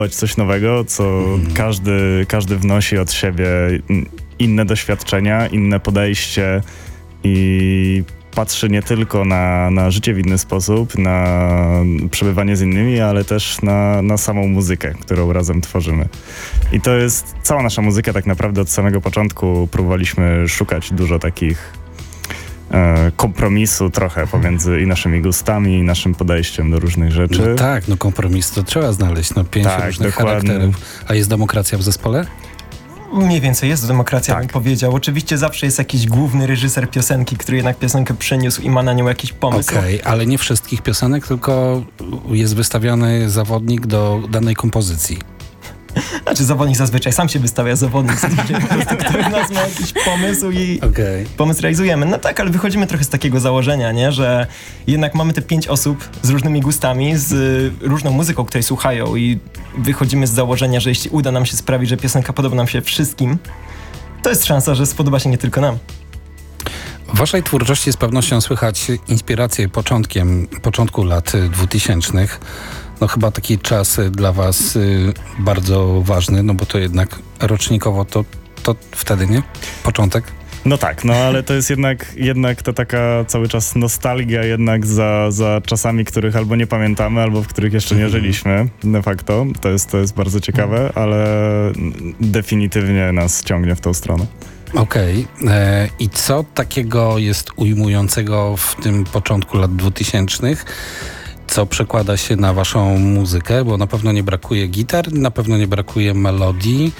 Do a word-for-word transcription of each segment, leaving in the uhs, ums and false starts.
coś nowego, co mm. każdy, każdy wnosi od siebie inne doświadczenia, inne podejście i patrzy nie tylko na, na życie w inny sposób, na przebywanie z innymi, ale też na, na samą muzykę, którą razem tworzymy. I to jest cała nasza muzyka tak naprawdę od samego początku. Próbowaliśmy szukać dużo takich e, kompromisu trochę pomiędzy i naszymi gustami, i naszym podejściem do różnych rzeczy. No tak, no kompromis to trzeba znaleźć, no pięć tak, różnych dokładnie. charakterów. A jest demokracja w zespole? Mniej więcej jest demokracja, tak. bym powiedział. Oczywiście zawsze jest jakiś główny reżyser piosenki, który jednak piosenkę przeniósł i ma na nią jakiś pomysł. Okej, okay, ale nie wszystkich piosenek, tylko jest wystawiony zawodnik do danej kompozycji. Znaczy zawodnik zazwyczaj sam się wystawia, zawodnik zazwyczaj po prostu, który z nas ma jakiś pomysł i okay. pomysł realizujemy. No tak, ale wychodzimy trochę z takiego założenia, nie? Że jednak mamy te pięć osób z różnymi gustami, z y, różną muzyką, której słuchają i wychodzimy z założenia, że jeśli uda nam się sprawić, że piosenka podoba nam się wszystkim, to jest szansa, że spodoba się nie tylko nam. W waszej twórczości z pewnością słychać inspirację początkiem, początku lat dwutysięcznych. No chyba taki czas dla was y, bardzo ważny, no bo to jednak rocznikowo to, to wtedy, nie? Początek? No tak, no ale to jest jednak, jednak to taka cały czas nostalgia jednak za, za czasami, których albo nie pamiętamy, albo w których jeszcze nie żyliśmy de facto. To jest, to jest bardzo ciekawe, ale definitywnie nas ciągnie w tą stronę. Okej. Okay. I co takiego jest ujmującego w tym początku lat dwutysięcznych? Co przekłada się na waszą muzykę, bo na pewno nie brakuje gitar, na pewno nie brakuje melodii.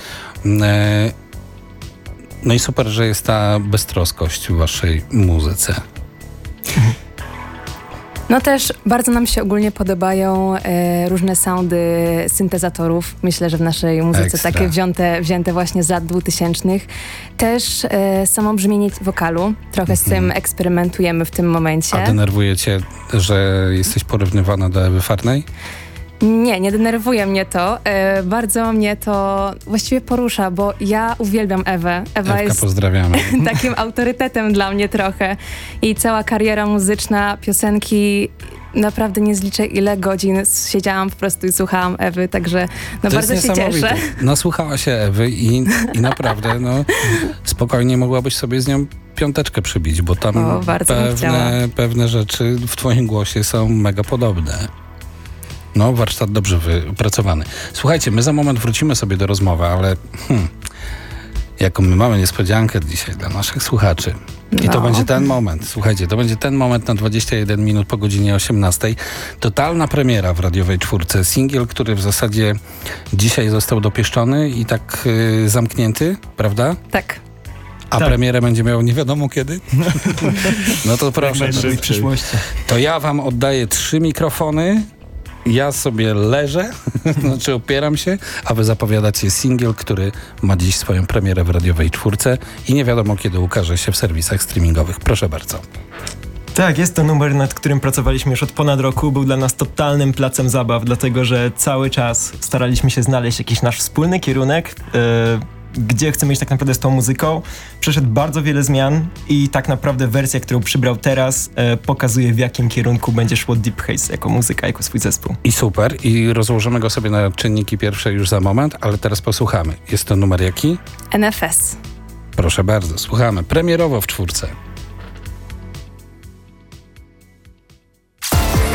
No i super, że jest ta beztroskość w waszej muzyce. No też bardzo nam się ogólnie podobają e, różne soundy syntezatorów. Myślę, że w naszej muzyce Ekstra. takie wzięte, wzięte właśnie z lat dwutysięcznych. Też e, samo brzmienie wokalu. Trochę z tym eksperymentujemy w tym momencie. A denerwuje cię, że jesteś porównywana do Ewy Farnej? Nie, nie denerwuje mnie to. E, bardzo mnie to właściwie porusza, bo ja uwielbiam Ewę. Ewa Ewka, jest pozdrawiamy. takim autorytetem dla mnie trochę. I cała kariera muzyczna, piosenki, naprawdę nie zliczę ile godzin siedziałam po prostu i słuchałam Ewy, także no to bardzo się cieszę. Nasłuchała się Ewy i, i naprawdę no, spokojnie mogłabyś sobie z nią piąteczkę przybić, bo tam o, pewne, pewne rzeczy w twoim głosie są mega podobne. No, warsztat dobrze wypracowany. Słuchajcie, my za moment wrócimy sobie do rozmowy, ale hmm, jaką my mamy niespodziankę dzisiaj dla naszych słuchaczy. I no. to będzie ten moment. Słuchajcie, to będzie ten moment na dwadzieścia jeden minut po godzinie osiemnastej. Totalna premiera w radiowej czwórce. Singiel, który w zasadzie dzisiaj został dopieszczony i tak yy, zamknięty, prawda? Tak. A tak. Premierę będzie miał nie wiadomo kiedy? No to proszę. W przyszłości. To ja wam oddaję trzy mikrofony. Ja sobie leżę, znaczy opieram się, a wy zapowiadacie singiel, który ma dziś swoją premierę w radiowej czwórce i nie wiadomo kiedy ukaże się w serwisach streamingowych. Proszę bardzo. Tak, jest to numer, nad którym pracowaliśmy już od ponad roku. Był dla nas totalnym placem zabaw, dlatego że cały czas staraliśmy się znaleźć jakiś nasz wspólny kierunek, yy, gdzie chcemy iść tak naprawdę z tą muzyką. Przeszedł bardzo wiele zmian i tak naprawdę wersja, którą przybrał teraz, e, pokazuje, w jakim kierunku będzie szło Deep Haze jako muzyka, jako swój zespół. I super. I rozłożymy go sobie na czynniki pierwsze już za moment, ale teraz posłuchamy. Jest to numer jaki? N F S. Proszę bardzo, słuchamy. Premierowo w czwórce.